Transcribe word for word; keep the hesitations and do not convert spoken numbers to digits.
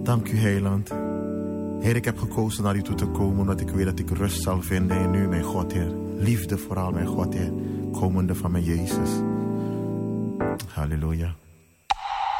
Dank u, Heiland. Heer, ik heb gekozen naar u toe te komen, omdat ik weet dat ik rust zal vinden in u, mijn God, Heer. Liefde vooral, mijn God, Heer. Komende van mijn Jezus. Halleluja.